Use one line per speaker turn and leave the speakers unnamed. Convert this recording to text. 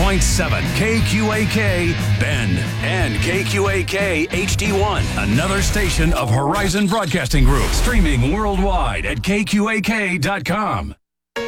KQAK Bend and KQAK HD1, another station of Horizon Broadcasting Group, streaming worldwide at KQAK.com.